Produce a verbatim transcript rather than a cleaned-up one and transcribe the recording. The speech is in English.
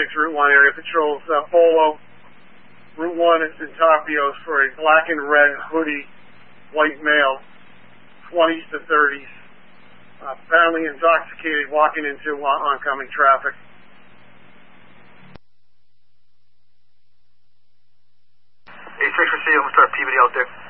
six Route one area patrols uh, Polo. Route one is in Tapios for a black and red hoodie, white male, twenties to thirties, uh, apparently intoxicated, walking into uh, oncoming traffic. eight six for C, I'm going to start Peabody out there.